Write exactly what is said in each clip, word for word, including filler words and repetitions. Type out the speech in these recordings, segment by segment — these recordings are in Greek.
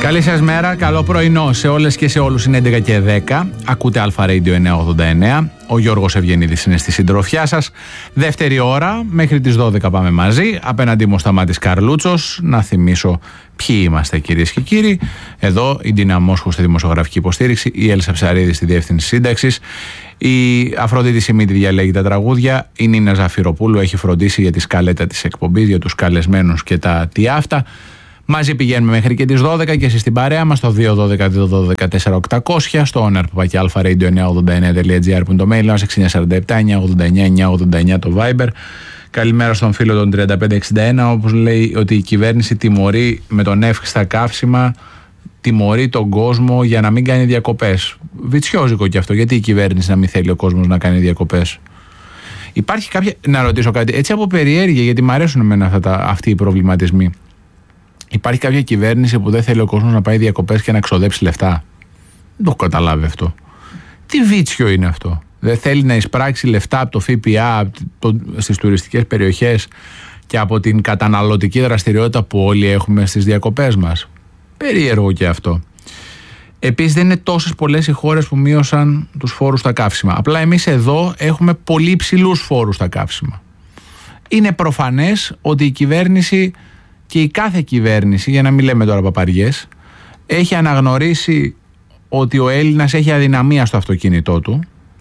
Καλή σας μέρα, καλό πρωινό σε όλες και σε όλους. Είναι έντεκα και δέκα. Ακούτε Αλφα Radio εννιακόσια ογδόντα εννέα. Ο Γιώργος Ευγενίδης είναι στη συντροφιά σας. Δεύτερη ώρα, μέχρι τις δώδεκα πάμε μαζί. Απέναντί μου ο Σταμάτης Καρλούτσος. Να θυμίσω ποιοι είμαστε, κυρίες και κύριοι. Εδώ η Ντίνα Μόσχου στη δημοσιογραφική υποστήριξη, η Έλσα Ψαρίδη στη διεύθυνση σύνταξης, η Αφροδίτη Σιμίτη διαλέγει τα τραγούδια, η Νίνα Ζαφυροπούλου έχει φροντίσει για τη σκαλέτα της εκπομπής, για τους καλεσμένους και τα τι αυτά. Μαζί πηγαίνουμε μέχρι και τις δώδεκα και εσείς στην παρέα μας στο δύο ένα δύο δύο ένα δύο τέσσερα οκτώ μηδέν μηδέν, στο owner παπάκι αλφα radio εννιακόσια ογδόντα εννέα τελεία τζι άρ που είναι το mail μας, έξι εννιά τέσσερα επτά εννιακόσια ογδόντα εννέα εννιακόσια ογδόντα εννέα το Viber. Καλημέρα στον φίλο των τριάντα πέντε εξήντα ένα, όπως λέει ότι η κυβέρνηση τιμωρεί με τον εύχριστα καύσιμα, τιμωρεί τον κόσμο για να μην κάνει διακοπές. Βιτσιόζικο κι αυτό, γιατί η κυβέρνηση να μην θέλει ο κόσμος να κάνει διακοπές. Υπάρχει κάποια, να ρωτήσω κάτι, έτσι από περιέργεια, γιατί μου αρέσουν εμένα αυτά τα, αυτοί οι προβληματισμοί. Υπάρχει κάποια κυβέρνηση που δεν θέλει ο κόσμος να πάει διακοπές και να ξοδέψει λεφτά? Δεν το έχω καταλάβει αυτό. Τι βίτσιο είναι αυτό? Δεν θέλει να εισπράξει λεφτά από το ΦΠΑ στις τουριστικές περιοχές και από την καταναλωτική δραστηριότητα που όλοι έχουμε στις διακοπές μας? Περίεργο και αυτό. Επίσης δεν είναι τόσες πολλές οι χώρες που μείωσαν τους φόρους στα καύσιμα. Απλά εμείς εδώ έχουμε πολύ υψηλούς φόρους στα καύσιμα. Είναι προφανές ότι η κυβέρνηση και η κάθε κυβέρνηση, για να μην λέμε τώρα παπαριές, έχει αναγνωρίσει ότι ο Έλληνας έχει αδυναμία στο αυτοκίνητό του.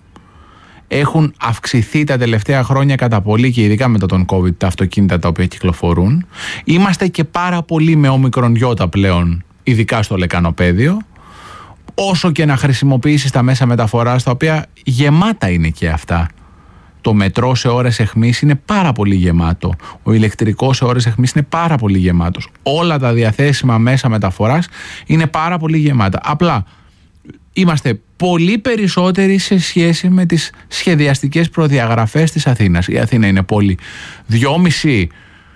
Έχουν αυξηθεί τα τελευταία χρόνια κατά πολύ και ειδικά μετά τον COVID τα αυτοκίνητα τα οποία κυκλοφορούν. Είμαστε και πάρα πολύ με όμικρον γιώτα πλέον, ειδικά στο λεκανοπέδιο. Όσο και να χρησιμοποιήσεις τα μέσα μεταφοράς, τα οποία γεμάτα είναι και αυτά. Το μετρό σε ώρες αιχμής είναι πάρα πολύ γεμάτο. Ο ηλεκτρικός σε ώρες αιχμής είναι πάρα πολύ γεμάτος. Όλα τα διαθέσιμα μέσα μεταφοράς είναι πάρα πολύ γεμάτα. Απλά είμαστε πολύ περισσότεροι σε σχέση με τις σχεδιαστικές προδιαγραφές της Αθήνας. Η Αθήνα είναι πόλη δυόμισι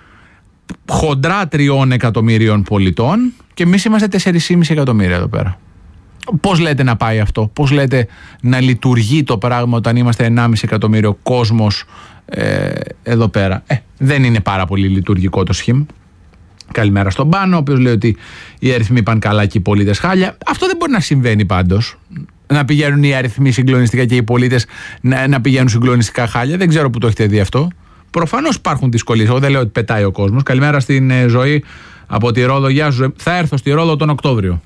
χοντρά τριών εκατομμυρίων πολιτών και εμείς είμαστε τέσσερα κόμμα πέντε εκατομμύρια εδώ πέρα. Πώς λέτε να πάει αυτό? Πώς λέτε να λειτουργεί το πράγμα όταν είμαστε ενάμιση εκατομμύριο κόσμος ε, εδώ πέρα? Ε, δεν είναι πάρα πολύ λειτουργικό το σχήμα. Καλημέρα στον Πάνο, ο οποίος λέει ότι οι αριθμοί πάνε καλά και οι πολίτες χάλια. Αυτό δεν μπορεί να συμβαίνει πάντως. Να πηγαίνουν οι αριθμοί συγκλονιστικά και οι πολίτες να, να πηγαίνουν συγκλονιστικά χάλια. Δεν ξέρω που το έχετε δει αυτό. Προφανώς υπάρχουν δυσκολίες. Εγώ δεν λέω ότι πετάει ο κόσμος. Καλημέρα στην ε, Ζωή από τη Ρόδο. Γεια σου. Θα έρθω στη Ρόδο τον Οκτώβριο.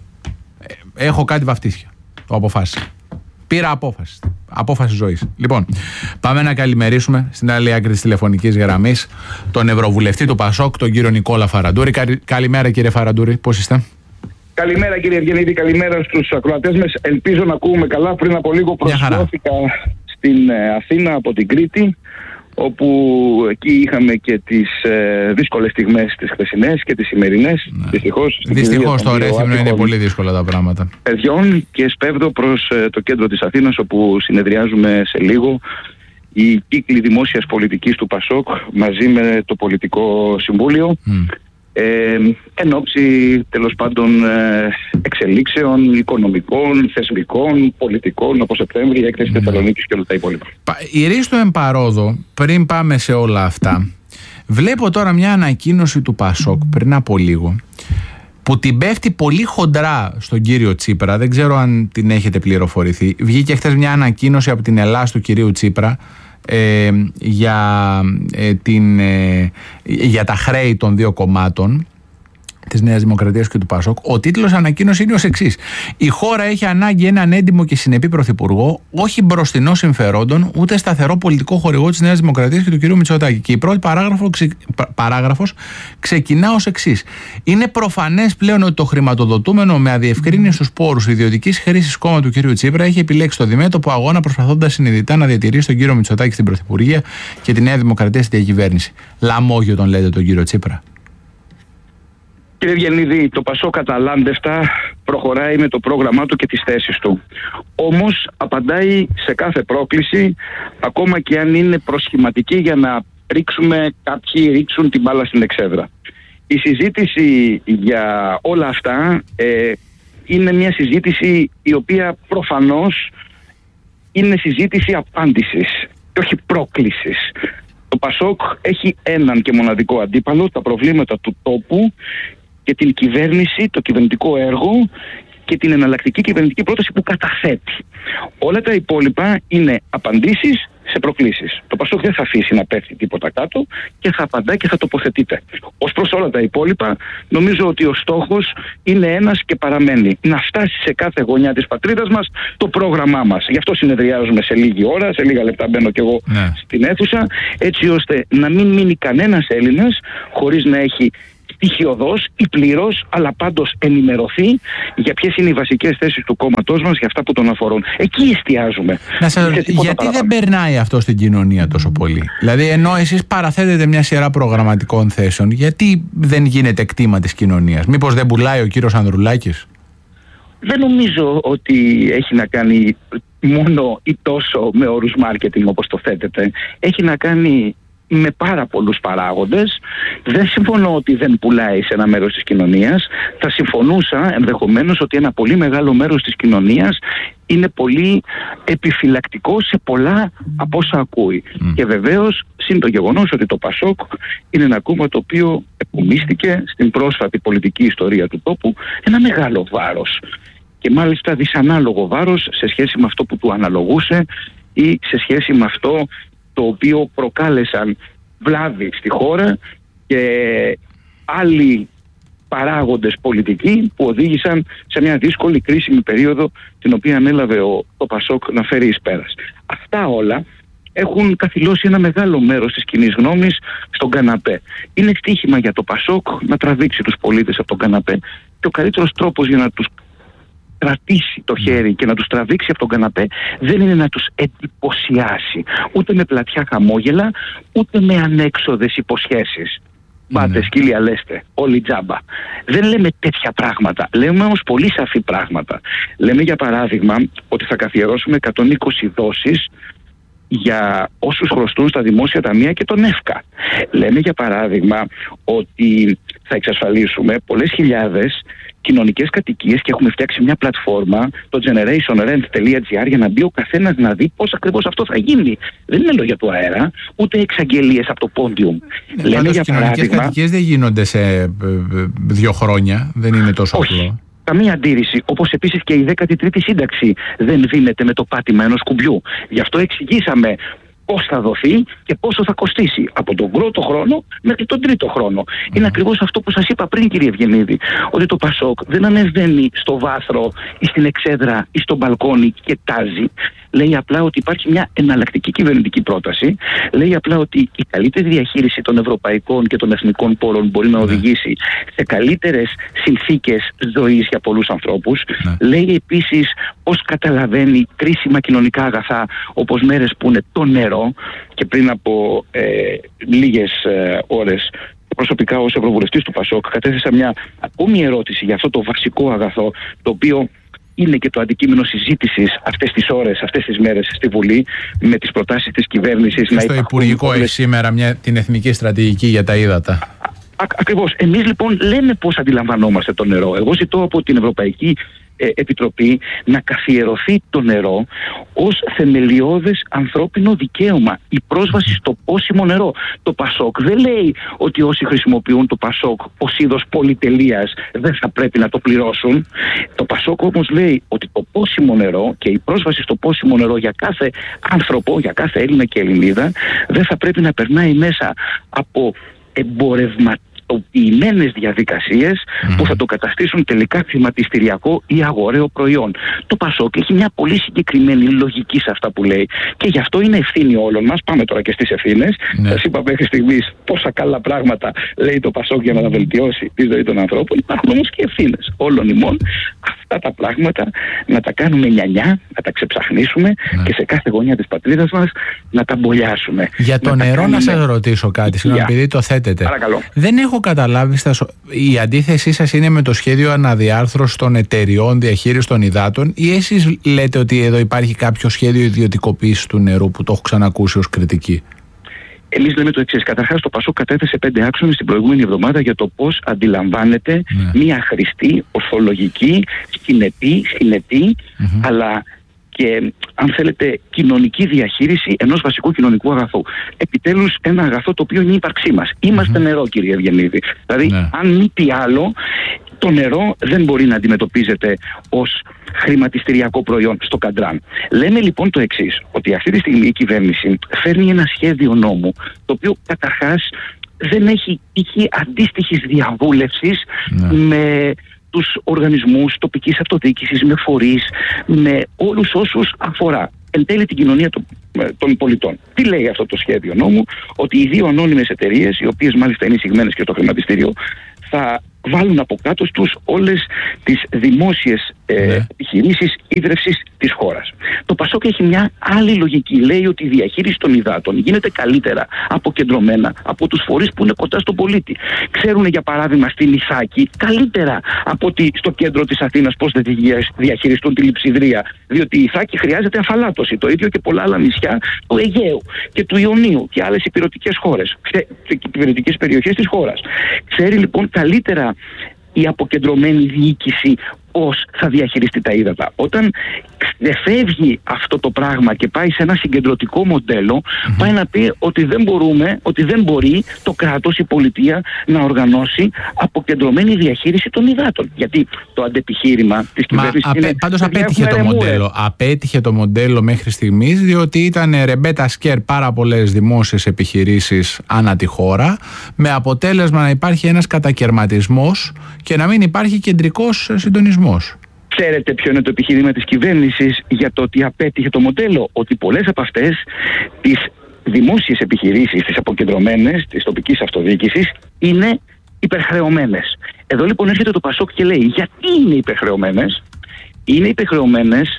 Έχω κάτι βαφτίσια. Το αποφάσισα. Πήρα απόφαση. Απόφαση ζωής. Λοιπόν, πάμε να καλημερίσουμε στην άλλη άκρη της τηλεφωνικής γραμμής τον Ευρωβουλευτή του Πασόκ, τον κύριο Νικόλα Φαραντούρη. Καλημέρα, κύριε Φαραντούρη, πώς είστε? Καλημέρα, κύριε Ευγενίδη, καλημέρα στους ακροατές μας. Ελπίζω να ακούμε καλά. Πριν από λίγο προσφέρθηκα στην Αθήνα από την Κρήτη, όπου εκεί είχαμε και τις ε, δύσκολες στιγμές τις χθεσινές και τις σημερινές. Ναι. Δυστυχώς, Δυστυχώς το Ρέθυμνο είναι πολύ δύσκολα τα πράγματα. Παιδιών, και σπέβδω προς ε, το κέντρο της Αθήνας, όπου συνεδριάζουμε σε λίγο οι κύκλοι δημόσιας πολιτικής του Πασόκ μαζί με το Πολιτικό Συμβούλιο. Mm. Ε, εν ώψη τέλος πάντων ε, εξελίξεων οικονομικών, θεσμικών, πολιτικών, από Σεπτέμβρη, η έκθεση mm. Θεσσαλονίκης και όλα τα υπόλοιπα. Η Ρίστο εμπαρόδο, πριν πάμε σε όλα αυτά, βλέπω τώρα μια ανακοίνωση του Πασόκ πριν από λίγο, που την πέφτει πολύ χοντρά στον κύριο Τσίπρα. Δεν ξέρω αν την έχετε πληροφορηθεί. Βγήκε χθες μια ανακοίνωση από την Ελλάδα του κυρίου Τσίπρα Ε, για, ε, την, ε, για τα χρέη των δύο κομμάτων της Νέας Δημοκρατίας και του Πασόκ. Ο τίτλος ανακοίνωση είναι ως εξής: η χώρα έχει ανάγκη έναν έντιμο και συνεπή πρωθυπουργό, όχι μπροστινό συμφερόντων, ούτε σταθερό πολιτικό χορηγό της Νέας Δημοκρατίας και του κ. Μητσοτάκη. Και η πρώτη παράγραφο, ξε, παράγραφος ξεκινά ως εξής: είναι προφανές πλέον ότι το χρηματοδοτούμενο με αδιευκρίνιστους πόρους ιδιωτικής χρήσης κόμμα του κ. Τσίπρα έχει επιλέξει το διμέτωπο αγώνα, προσπαθώντας συνειδητά να διατηρήσει τον κ. Μητσοτάκη στην Πρωθυπουργία και τη Νέα Δημοκρατία στη διακυβέρνηση. Λαμόγιο τον λέτε τον κ. Τσίπρα? Κύριε Ευγενίδη, το Πασόκ αταλάντευτα προχωράει με το πρόγραμμά του και τις θέσεις του. Όμως απαντάει σε κάθε πρόκληση, ακόμα και αν είναι προσχηματική, για να ρίξουμε, κάποιοι ρίξουν την μπάλα στην εξέδρα. Η συζήτηση για όλα αυτά ε, είναι μια συζήτηση η οποία προφανώς είναι συζήτηση απάντησης και όχι πρόκλησης. Το Πασόκ έχει έναν και μοναδικό αντίπαλο, τα προβλήματα του τόπου και την κυβέρνηση, το κυβερνητικό έργο και την εναλλακτική κυβερνητική πρόταση που καταθέτει. Όλα τα υπόλοιπα είναι απαντήσεις σε προκλήσεις. Το Πασόκ δεν θα αφήσει να πέφτει τίποτα κάτω και θα απαντά και θα τοποθετείται. Ως προς όλα τα υπόλοιπα, νομίζω ότι ο στόχος είναι ένας και παραμένει. Να φτάσει σε κάθε γωνιά της πατρίδας μας το πρόγραμμά μας. Γι' αυτό συνεδριάζουμε σε λίγη ώρα, σε λίγα λεπτά μπαίνω κι εγώ ναι. στην αίθουσα, έτσι ώστε να μην μείνει κανένας Έλληνας χωρίς να έχει στοιχειοδός ή πλήρως, αλλά πάντως ενημερωθεί για ποιες είναι οι βασικές θέσεις του κόμματός μας για αυτά που τον αφορούν. Εκεί εστιάζουμε. Να σας ρωτήσω, γιατί παραπάνω. Δεν περνάει αυτό στην κοινωνία τόσο πολύ? Δηλαδή, ενώ εσείς παραθέτετε μια σειρά προγραμματικών θέσεων, γιατί δεν γίνεται κτήμα της κοινωνίας? Μήπως δεν πουλάει ο κύριος Ανδρουλάκης? Δεν νομίζω ότι έχει να κάνει μόνο ή τόσο με όρους marketing όπως το θέτετε. Έχει να κάνει με πάρα πολλούς παράγοντες. Δεν συμφωνώ ότι δεν πουλάει σε ένα μέρος της κοινωνίας. Θα συμφωνούσα ενδεχομένως ότι ένα πολύ μεγάλο μέρος της κοινωνίας είναι πολύ επιφυλακτικό σε πολλά από όσα ακούει. Mm. Και βεβαίως, συν το γεγονός ότι το Πασόκ είναι ένα κόμμα το οποίο επομίστηκε στην πρόσφατη πολιτική ιστορία του τόπου ένα μεγάλο βάρος. Και μάλιστα δυσανάλογο βάρος σε σχέση με αυτό που του αναλογούσε ή σε σχέση με αυτό το οποίο προκάλεσαν βλάβη στη χώρα και άλλοι παράγοντες πολιτικοί που οδήγησαν σε μια δύσκολη κρίσιμη περίοδο την οποία ανέλαβε ο, το Πασόκ να φέρει εις πέρας. Αυτά όλα έχουν καθυλώσει ένα μεγάλο μέρος της κοινής γνώμης στον καναπέ. Είναι στοίχημα για το Πασόκ να τραβήξει τους πολίτες από τον καναπέ και ο καλύτερος τρόπος για να τους κρατήσει το χέρι και να τους τραβήξει από τον καναπέ δεν είναι να τους εντυπωσιάσει ούτε με πλατιά χαμόγελα ούτε με ανέξοδες υποσχέσεις. Πάτε mm. σκύλια λέστε, όλοι τζάμπα. Δεν λέμε τέτοια πράγματα, λέμε όμως πολύ σαφή πράγματα. Λέμε για παράδειγμα ότι θα καθιερώσουμε εκατόν είκοσι δόσεις για όσους χρωστούν στα δημόσια ταμεία και τον ΕΦΚΑ. Λέμε για παράδειγμα ότι θα εξασφαλίσουμε πολλές χιλιάδες κοινωνικές κατοικίες και έχουμε φτιάξει μια πλατφόρμα, το generation rent τελεία gr, για να μπει ο καθένας να δει πώς ακριβώς αυτό θα γίνει. Δεν είναι λόγια του αέρα, ούτε εξαγγελίες από το πόντιουμ. Ε, Λέμε για παράδειγμα. Οι κοινωνικές κατοικίες δεν γίνονται σε δύο χρόνια, δεν είναι τόσο απλό. Καμία αντίρρηση, όπως επίσης και η δέκατη τρίτη σύνταξη δεν δίνεται με το πάτημα ενός κουμπιού. Γι' αυτό εξηγήσαμε πώς θα δοθεί και πόσο θα κοστίσει από τον πρώτο χρόνο μέχρι τον τρίτο χρόνο. Mm. Είναι ακριβώς αυτό που σας είπα πριν, κύριε Ευγενίδη, ότι το Πασόκ δεν ανεβαίνει στο βάθρο ή στην εξέδρα ή στο μπαλκόνι και τάζει. Λέει απλά ότι υπάρχει μια εναλλακτική κυβερνητική πρόταση. Λέει απλά ότι η καλύτερη διαχείριση των ευρωπαϊκών και των εθνικών πόρων μπορεί να οδηγήσει σε καλύτερες συνθήκες ζωής για πολλούς ανθρώπους. Ναι. Λέει επίσης πώς καταλαβαίνει κρίσιμα κοινωνικά αγαθά, όπως μέρες που είναι το νερό. Και πριν από ε, λίγες ε, ώρες, προσωπικά ως Ευρωβουλευτής του Πασόκ, κατέθεσα μια ακόμη ερώτηση για αυτό το βασικό αγαθό, το οποίο είναι και το αντικείμενο συζήτησης αυτές τις ώρες, αυτές τις μέρες στη Βουλή, με τις προτάσεις της κυβέρνησης. Και στο Υπουργικό όλες... έχει σήμερα μια, την εθνική στρατηγική για τα ύδατα. Α, ακριβώς. Εμείς λοιπόν λέμε πώς αντιλαμβανόμαστε το νερό. Εγώ ζητώ από την Ευρωπαϊκή ε, Επιτροπή να καθιερωθεί το νερό ως θεμελιώδες ανθρώπινο δικαίωμα. Η πρόσβαση στο πόσιμο νερό. Το Πασόκ δεν λέει ότι όσοι χρησιμοποιούν το Πασόκ ως είδος πολυτελείας δεν θα πρέπει να το πληρώσουν. Το Πασόκ όμως λέει ότι το πόσιμο νερό και η πρόσβαση στο πόσιμο νερό για κάθε άνθρωπο, για κάθε Έλληνα και Ελληνίδα, δεν θα πρέπει να περνάει μέσα από εμπορευματοποιημένες διαδικασίες mm. που θα το καταστήσουν τελικά χρηματιστηριακό ή αγοραίο προϊόν. Το Πασόκ έχει μια πολύ συγκεκριμένη λογική σε αυτά που λέει και γι' αυτό είναι ευθύνη όλων μας. Πάμε τώρα και στις ευθύνες. Mm. Σας είπα μέχρι στιγμής πόσα καλά πράγματα λέει το Πασόκ για να βελτιώσει τη ζωή των ανθρώπων. Υπάρχουν όμως και ευθύνες όλων ημών αυτά τα πράγματα να τα κάνουμε νιανιά, να τα ξεψαχνίσουμε mm. και σε κάθε γωνιά της πατρίδας μας να τα μπολιάσουμε. Για το να νερό κάνουμε... να σας ρωτήσω κάτι, συγγνώμη, επειδή το θέτετε. Παρακαλώ. Δεν έχω καταλάβει, στα... η αντίθεσή σας είναι με το σχέδιο αναδιάρθρωσης των εταιριών διαχείρισης των υδάτων ή εσείς λέτε ότι εδώ υπάρχει κάποιο σχέδιο ιδιωτικοποίησης του νερού που το έχω ξανακούσει ως κριτική? Εμείς λέμε το εξής. Καταρχάς, το Πασόκ κατέθεσε πέντε άξονες την προηγούμενη εβδομάδα για το πώς αντιλαμβάνεται ναι. μια χρηστή, ορθολογική, συνετή, συνετή, mm-hmm. αλλά και, αν θέλετε, κοινωνική διαχείριση ενός βασικού κοινωνικού αγαθού. Επιτέλους, ένα αγαθό το οποίο είναι η ύπαρξή μας. Είμαστε mm-hmm. νερό, κύριε Ευγενίδη. Δηλαδή, ναι. αν μη τι άλλο, το νερό δεν μπορεί να αντιμετωπίζεται ως χρηματιστηριακό προϊόν στο καντράν. Λέμε λοιπόν το εξής, ότι αυτή τη στιγμή η κυβέρνηση φέρνει ένα σχέδιο νόμου, το οποίο καταρχάς δεν έχει τύχη αντίστοιχης διαβούλευσης ναι. με τους οργανισμούς τοπικής αυτοδιοίκησης, με φορείς, με όλους όσους αφορά εν τέλει την κοινωνία των, των πολιτών. Τι λέει αυτό το σχέδιο νόμου? Ότι οι δύο ανώνυμες εταιρείες, οι οποίες μάλιστα είναι εισηγμένες και στο χρηματιστήριο, θα βάλουν από κάτω τους όλες τις δημόσιες ε, ναι. επιχειρήσεις ίδρευσης της χώρας. Το Πασόκ έχει μια άλλη λογική. Λέει ότι η διαχείριση των υδάτων γίνεται καλύτερα αποκεντρωμένα από τους φορείς που είναι κοντά στον πολίτη. Ξέρουν, για παράδειγμα, στην Ιθάκη καλύτερα από ότι στο κέντρο της Αθήνας πώς θα διαχειριστούν τη λειψιδρία. Διότι η Ιθάκη χρειάζεται αφαλάτωση. Το ίδιο και πολλά άλλα νησιά του Αιγαίου και του Ιωνίου και άλλες υπηρετικές χώρες, υπηρετικές περιοχές της χώρας. Ξέρει λοιπόν καλύτερα η αποκεντρωμένη διοίκηση πώς θα διαχειριστεί τα ύδατα. Όταν φεύγει αυτό το πράγμα και πάει σε ένα συγκεντρωτικό μοντέλο, mm-hmm. πάει να πει ότι δεν μπορούμε, ότι δεν μπορεί το κράτος, η πολιτεία να οργανώσει αποκεντρωμένη διαχείριση των υδάτων. Γιατί το αντεπιχείρημα της κυβέρνησης απέ, είναι... Πάντως απέτυχε το μοντέλο. Απέτυχε το μοντέλο μέχρι στιγμής, διότι ήταν ρεμπέτα σκέρ πάρα πολλές δημόσιες επιχειρήσεις ανά τη χώρα, με αποτέλεσμα να υπάρχει ένας κατακερματισμός και να μην υπάρχει κεντρικός συντονισμός. Ξέρετε ποιο είναι το επιχείρημα της κυβέρνησης για το ότι απέτυχε το μοντέλο? Ότι πολλές από αυτές τις δημόσιες επιχειρήσεις, τις αποκεντρωμένες, της τοπικής αυτοδιοίκησης, είναι υπερχρεωμένες. Εδώ λοιπόν έρχεται το Πασόκ και λέει γιατί είναι υπερχρεωμένες? Είναι υπερχρεωμένες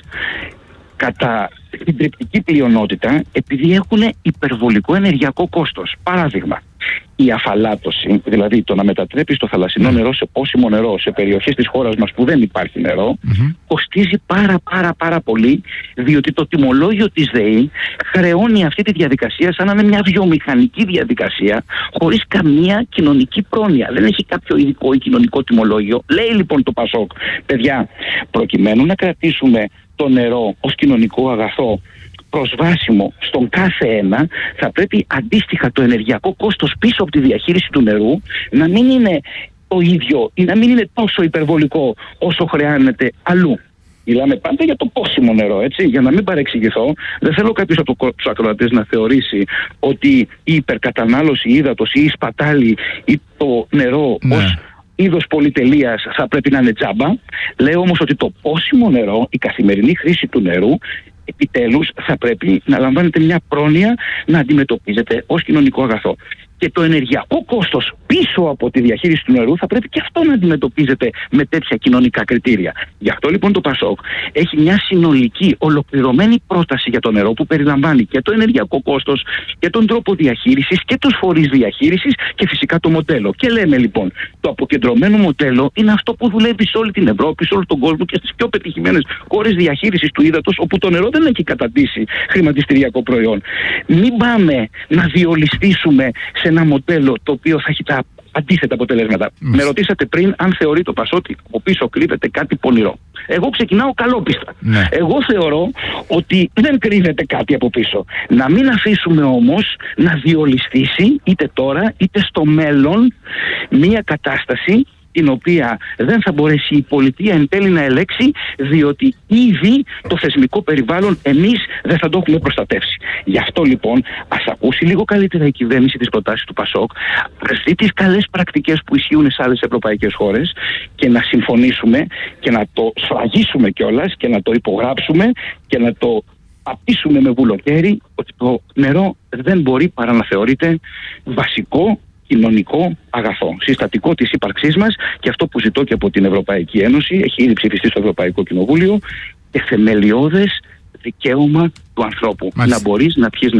κατά την τριπτική πλειονότητα επειδή έχουν υπερβολικό ενεργειακό κόστος. Παράδειγμα, η αφαλάτωση, δηλαδή το να μετατρέπεις το θαλασσινό νερό σε πόσιμο νερό σε περιοχές της χώρας μας που δεν υπάρχει νερό, mm-hmm. κοστίζει πάρα πάρα πάρα πολύ, διότι το τιμολόγιο της ΔΕΗ χρεώνει αυτή τη διαδικασία σαν να είναι μια βιομηχανική διαδικασία χωρίς καμία κοινωνική πρόνοια. Δεν έχει κάποιο ειδικό ή κοινωνικό τιμολόγιο. Λέει λοιπόν το Πασόκ, παιδιά, προκειμένου να κρατήσουμε το νερό ως κοινωνικό αγαθό προσβάσιμο στον κάθε ένα, θα πρέπει αντίστοιχα το ενεργειακό κόστος πίσω από τη διαχείριση του νερού να μην είναι το ίδιο ή να μην είναι τόσο υπερβολικό όσο χρειάζεται αλλού. Μιλάμε πάντα για το πόσιμο νερό, έτσι, για να μην παρεξηγηθώ. Δεν θέλω κάποιος από τους ακροατές να θεωρήσει ότι η υπερκατανάλωση ύδατος ή η σπατάλη ή το νερό ναι. ως είδος πολυτελείας θα πρέπει να είναι τζάμπα. Λέω όμως ότι το πόσιμο νερό, η καθημερινή χρήση του νερού, επιτέλους θα πρέπει να λαμβάνεται μια πρόνοια να αντιμετωπίζεται ως κοινωνικό αγαθό. Και το ενεργειακό κόστος πίσω από τη διαχείριση του νερού θα πρέπει και αυτό να αντιμετωπίζεται με τέτοια κοινωνικά κριτήρια. Γι' αυτό λοιπόν το Πασόκ έχει μια συνολική, ολοκληρωμένη πρόταση για το νερό που περιλαμβάνει και το ενεργειακό κόστος και τον τρόπο διαχείρισης και τους φορείς διαχείρισης και φυσικά το μοντέλο. Και λέμε λοιπόν, το αποκεντρωμένο μοντέλο είναι αυτό που δουλεύει σε όλη την Ευρώπη, σε όλο τον κόσμο και στις πιο πετυχημένες χώρες διαχείρισης του ύδατος, όπου το νερό δεν έχει καταντήσει χρηματιστηριακό προϊόν. Μην πάμε να διολιστήσουμε σε ένα μοντέλο το οποίο θα έχει τα αντίθετα αποτελέσματα. Mm. Με ρωτήσατε πριν αν θεωρεί το Πασόκ ότι από πίσω κρύβεται κάτι πονηρό. Εγώ ξεκινάω καλόπιστα. Mm. Εγώ θεωρώ ότι δεν κρύβεται κάτι από πίσω. Να μην αφήσουμε όμως να διολιστήσει είτε τώρα είτε στο μέλλον μια κατάσταση την οποία δεν θα μπορέσει η πολιτεία εν τέλει να ελέξει, διότι ήδη το θεσμικό περιβάλλον εμείς δεν θα το έχουμε προστατεύσει. Γι' αυτό λοιπόν ας ακούσει λίγο καλύτερα η κυβέρνηση τις προτάσεις του Πασόκ, ας δει τις καλές πρακτικές που ισχύουν σε άλλες ευρωπαϊκές χώρες και να συμφωνήσουμε και να το σφραγίσουμε κιόλας και να το υπογράψουμε και να το απίσουμε με βουλοκαίρι ότι το νερό δεν μπορεί παρά να θεωρείται βασικό κοινωνικό αγαθό, συστατικό της ύπαρξής μας, και αυτό που ζητώ και από την Ευρωπαϊκή Ένωση, έχει ήδη ψηφιστεί στο Ευρωπαϊκό Κοινοβούλιο, και θεμελιώδες δικαίωμα του ανθρώπου. Μάλιστα. Να μπορείς να πιεις νερό.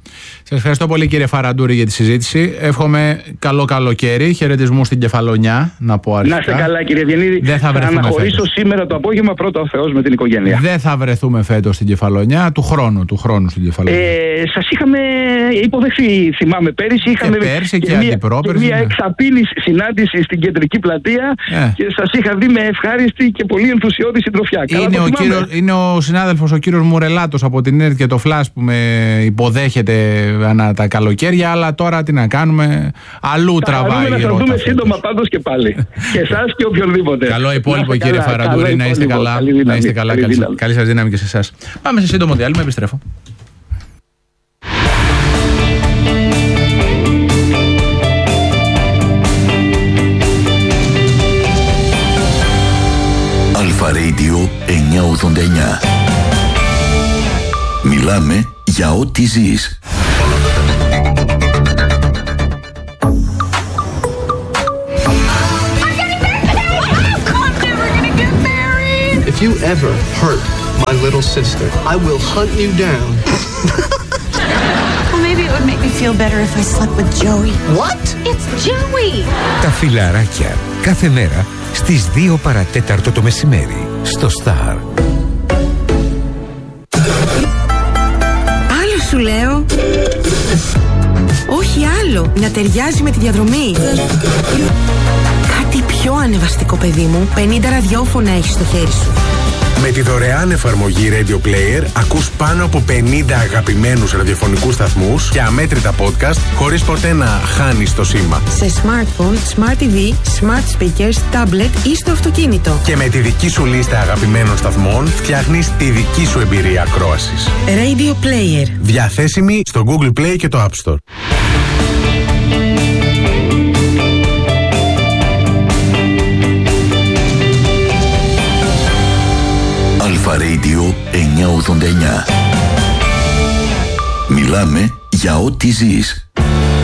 Σας ευχαριστώ πολύ, κύριε Φαραντούρη, για τη συζήτηση. Εύχομαι καλό καλοκαίρι. Χαιρετισμού στην Κεφαλονιά, να πω αρχικά. Να είστε καλά, κύριε Ευγενίδη. Δεν θα βρεθούμε. Θα αναχωρήσω φέτος. σήμερα το απόγευμα, πρώτα ο Θεός με την οικογένεια. Δεν θα βρεθούμε φέτος στην Κεφαλονιά, του χρόνου, του χρόνου στην Κεφαλονιά. Ε, σας είχαμε υποδεχθεί, θυμάμαι πέρυσι. Είχαμε και πέρσι και, και μια, αντιπρόπερσι. μια ναι. εξαπίνη συνάντηση στην κεντρική πλατεία ε. και σας είχα δει με ευχάριστη και πολύ ενθουσιώδη συντροφιά. Είναι ο, κύριος, είναι ο συνάδελφος ο κύριος Μουρελάτος από την ΕΡΤ και το Φλάς που με υποδέχεται ανά τα καλοκαίρια, αλλά τώρα τι να κάνουμε, αλλού θα τραβάει. Θα σας δούμε σύντομα πάντως και πάλι. Και εσάς και οποιονδήποτε. Καλό υπόλοιπο, κύριε Φαραντούρη, να είστε καλά. Καλή Να είστε καλά. Καλή, καλή σας δύναμη και σε εσάς. Πάμε σε σύντομο διάλειμμα, επιστρέφω. Αλφα Radio εννιακόσια ογδόντα εννιά. Μιλάμε για ό,τι ζεις. If you ever hurt my little sister, I will hunt you down. Well, maybe it would make me feel better if I slept with Joey. What? It's Joey! Τα φιλαράκια. Κάθε μέρα στις δύο παρατέταρτο το μεσημέρι. Στο Star. Άλλο σου λέω. Όχι άλλο. Να ταιριάζει με τη διαδρομή. Κάτι πιο ανεβαστικό, παιδί μου. πενήντα ραδιόφωνα έχεις στο χέρι σου. Με τη δωρεάν εφαρμογή Radio Player ακούς πάνω από πενήντα αγαπημένους ραδιοφωνικούς σταθμούς και αμέτρητα podcast χωρίς ποτέ να χάνεις το σήμα. Σε smartphone, smart τι βι, smart speakers, tablet ή στο αυτοκίνητο. Και με τη δική σου λίστα αγαπημένων σταθμών φτιάχνεις τη δική σου εμπειρία ακρόασης. Radio Player. Διαθέσιμη στο Google Play και το App Store. Αλφα Radio εννιακόσια ογδόντα εννιά. Μιλάμε για ό,τι ζεις.